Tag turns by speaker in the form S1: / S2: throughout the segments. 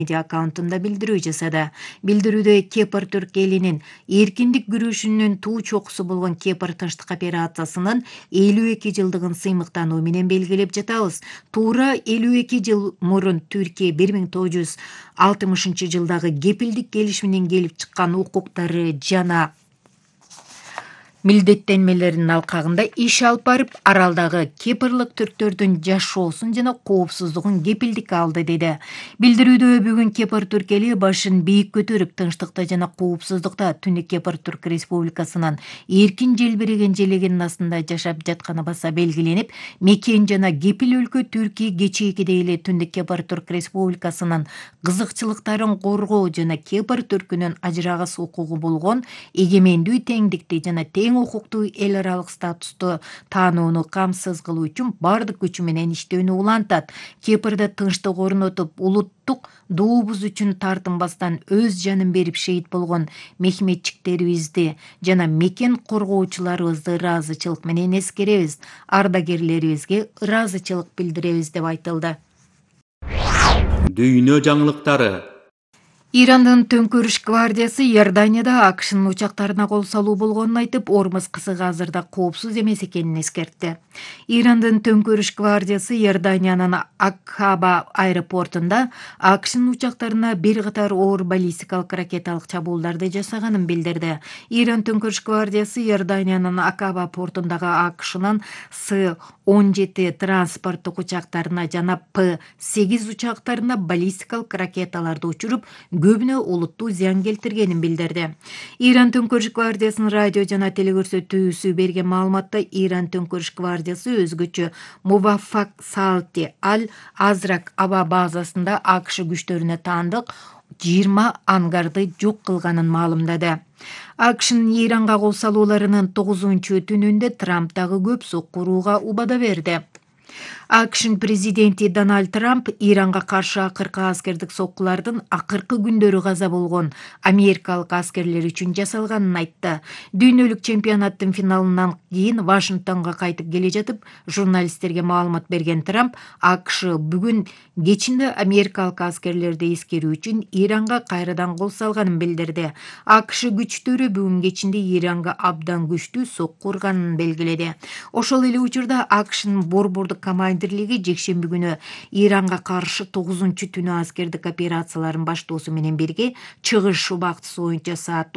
S1: медиа аккаунтунда билдирүү жасады. Билдирүүдө Кипр түрк элинин эркиндик күрөшүнүн туу чокусу болгон Кипр тынчтык операциясынын 52 жылдыгын сыймыктануу менен белгилеп жатабыз. Туура 52 жыл мурун Түркия 1960 жылдагы кепилдик келишиминен келип чыккан укуктары жана милдеттенмелеринин алкагында иш алып барып, аралдагы кипрлык түрктөрдүн жашоосун жана коопсуздугун кепилдикке алды деди. Билдирүүдө бүгүн Кипр түрк эли башын бийик көтөрүп, тынчтыкта жана коопсуздукта Түндүк Кипр Түрк Республикасынын эркин желбиреген желегинин астында жашап жатканы баса белгиленип, мекен жана кепил өлкө Түркия кечээкидей эле Түндүк Кипр Түрк Республикасынын кызыкчылыктарын коргоо жана Кипр түркүнүн ажырагыс укугу болгон эгемендүү теңдикти жана тең укуктуу эл аралык статусту таанууну камсыз кылуу үчүн бардык күчү менен иштөөнү улантат. Кипрде тынчтык орнотуп, улуттук дуубуз үчүн тартынбастан өз жанын берип шейит болгон мехметчиктерибизди жана мекен коргоочуларыбызды ыраазычылык менен эскеребиз. Ардагерлерибизге ыраазычылык билдиребиз деп айтылды.
S2: Дүйнө жаңылыктары.
S1: Ирандын Төңкөрүш гвардиясы Иорданияда АКШнын учактарына кол салуу болгонун айтып, Ормуз кысыгы азырда коопсуз эмес экенин эскертти. Ирандын Төңкөрүш гвардиясы Иорданиянын Акаба аэропортунда АКШнын учактарына бир катар оор баллистикалык ракеталык чабуулдарды жасаганын билдирди. Иран Төңкөрүш гвардиясы Иорданиянын Акаба портундагы АКШнын С-17 транспорттук учактарына жана П-8 учактарына баллистикалык ракеталарды учуруп, көбүнө улуттуу зыян келтиргенин билдирди. Иран Төңкөрүш гвардиясынын радио жана телекөрсөтүүсү берген маалыматта Иран Төңкөрүш гвардиясы өзгөчө Муваффак Салти Аль-Азрак аба базасында АКШ күчтөрүнө таандык 20 ангарды жок кылганын маалымдады. АКШнын Иранга кол салууларынын 9-түнүндө Трамп дагы көп сокку урууга убада берди. АКШнын президенти Дональд Трамп Иранга каршы акыркы аскердик соккулардын акыркы күндөрү каза болгон америкалык аскерлер үчүн жасалганын айтты. Дүйнөлүк чемпионаттын финалынан кийин Вашингтонго кайтып келе жатып, журналисттерге маалымат берген Трамп АКШ бүгүн кечинде америкалык аскерлерди эскерүү үчүн Иранга кайрадан кол салганын билдирди. АКШ күчтөрү бүгүн кечинде Иранга абдан күчтүү сокку урганын белгиледи. Ошол эле учурда АКШнын борбордук командирлиги жекшемби күнү Иранга каршы 9-түнү аскердик операцияларын баштоосу менен бирге чыгыш убактысы боюнча саат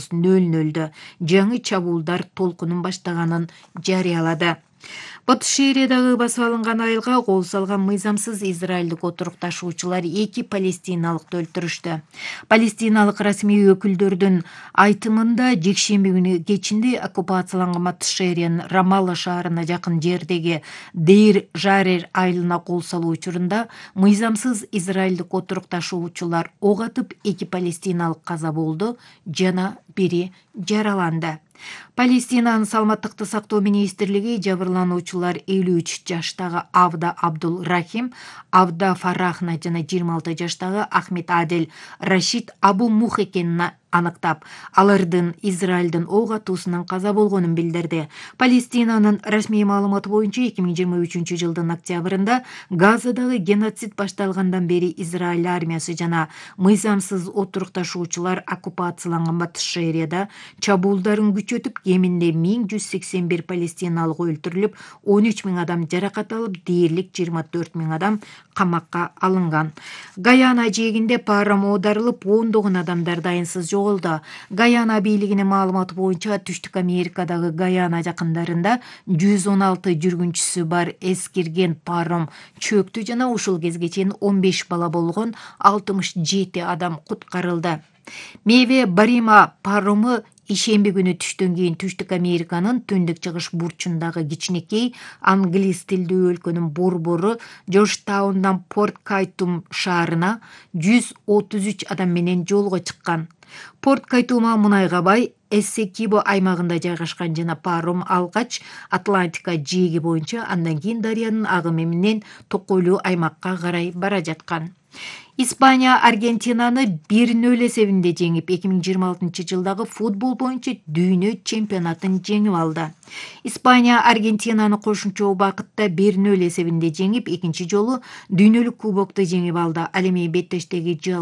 S1: 19:00 жаңы чабуулдар толкунун баштаганын жарыялады. Батышириядагы басып алынган айылга кол салган мыйзамсыз израилдик отурукташуучулар 2 палестиналыкты өлтүрүштү. Палестиналык расмий өкүлдөрдүн айтымында жекшемби күнү кечинде оккупацияланган Батышириянын Рамалла шаарына жакын жердеги Дейр Жарер айылына кол салуу учурунда мыйзамсыз израилдик отурукташуучулар ок атып 2 палестиналык каза болду жана бири жараланды. Палестинанын саламаттыкты сактоо министрлиги жабырлануучулар 53 жаштагы Авда Абдул Рахим, Авда Фарахна жана 26 жаштагы Ахмед Адель Рашид Абу Мух экенин аныктап, алардын Израилдин ок атуусунан каза болгонун билдирди. Палестинанын расмий маалыматы боюнча 2023 жылдын октябрында Газадагы геноцид башталгандан бери Израиль армиясы жана мыйзамсыз отурукташуучулар оккупацияланган Батыширияда чабуулдарын күчөтүп, кеминде 1181 палестиналык өлтүрүлүп, 13 000 адам жаракат алып, дээрлик 24 000 адам камакка алынган. Гаяна жээгинде паром оодарылып, 10 адамдар дайынсыз жоголду. Гаяна бийлигинин маалыматы боюнча Түштүк Америкадагы Гаяна жакындарында 116 жүргүнчүсү бар эскирген паром чөктү жана ушул кезге чейин 15 бала болгон 67 адам куткарылды. Меве Барима парому ишемби күнү түштөн кийин Түштүк Американын түндүк чыгыш бурчундагы кичинекей англис тилдүү өлкөнүн борбору Джорджтаундан Порт Кайтум шаарына 133 адам менен жолго чыккан. Порт Кайтума мунайга бай, Эссекибо аймагында жайгашкан жана паром алгач Атлантика жээги боюнча, андан кийин дарыянын агымы менен Токойлуу аймакка карай бара жаткан. Испания Аргентинаны 1-0 эсебинде жеңип, 2026-жылдагы футбол боюнча дүйнө чемпионатын жеңип алды. Испания Аргентинаны кошумча убакытта 1-0 эсебинде жеңип, экинчи жолу дүйнөлүк кубокты жеңип алды. Ал эми беттештеги